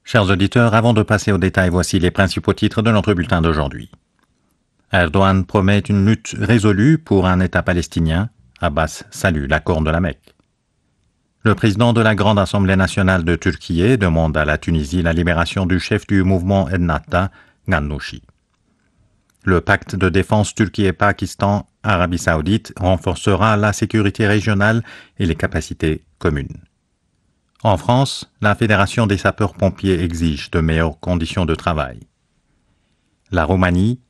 Chers auditeurs, avant de passer aux détails, voici les principaux titres de notre bulletin d'aujourd'hui. Erdogan promet une lutte résolue pour un État palestinien. Abbas salue l'accord de la Mecque. Le président de la Grande Assemblée nationale de Turquie demande à la Tunisie la libération du chef du mouvement Ennahda, Ghannouchi. Le pacte de défense Turquie-Pakistan-Arabie saoudite renforcera la sécurité régionale et les capacités communes. En France, la Fédération des sapeurs-pompiers exige de meilleures conditions de travail. La Roumanie